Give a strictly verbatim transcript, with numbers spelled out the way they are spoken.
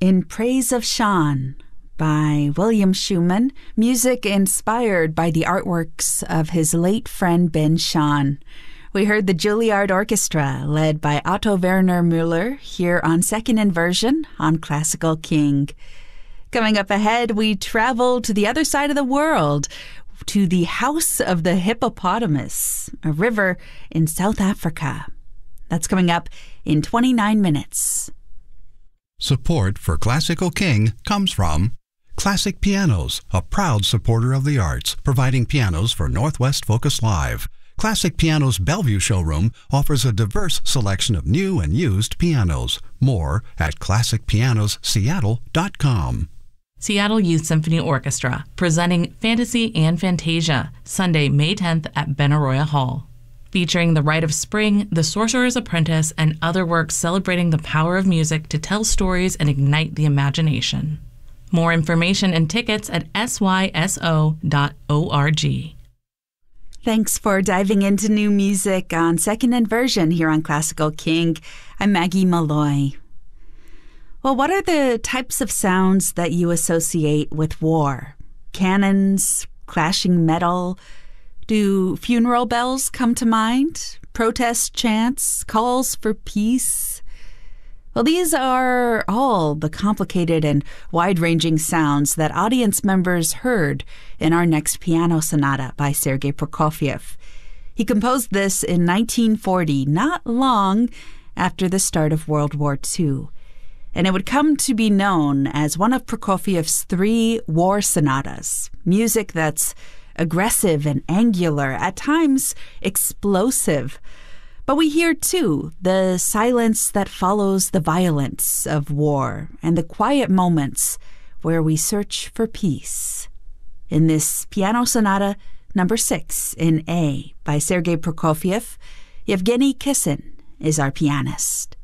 In Praise of Sean by William Schumann, music inspired by the artworks of his late friend Ben Shahn. We heard the Juilliard Orchestra, led by Otto Werner Müller, here on Second Inversion on Classical King. Coming up ahead, we travel to the other side of the world, to the House of the Hippopotamus, a river in South Africa. That's coming up in twenty-nine minutes. Support for Classical King comes from Classic Pianos, a proud supporter of the arts, providing pianos for Northwest Focus Live. Classic Pianos Bellevue showroom offers a diverse selection of new and used pianos. More at classic pianos seattle dot com. Seattle Youth Symphony Orchestra, presenting Fantasy and Fantasia, Sunday, May tenth at Benaroya Hall. Featuring The Rite of Spring, The Sorcerer's Apprentice, and other works celebrating the power of music to tell stories and ignite the imagination. More information and tickets at s y s o dot org. Thanks for diving into new music on Second Inversion here on Classical King. I'm Maggie Malloy. Well, what are the types of sounds that you associate with war? Cannons, clashing metal? Do funeral bells come to mind? Protest chants? Calls for peace? Well, these are all the complicated and wide-ranging sounds that audience members heard in our next piano sonata by Sergei Prokofiev. He composed this in nineteen forty, not long after the start of World War Two. And it would come to be known as one of Prokofiev's three war sonatas, music that's aggressive and angular, at times explosive. But we hear, too, the silence that follows the violence of war and the quiet moments where we search for peace. In this piano sonata, number six in A by Sergei Prokofiev, Yevgeny Kissin is our pianist.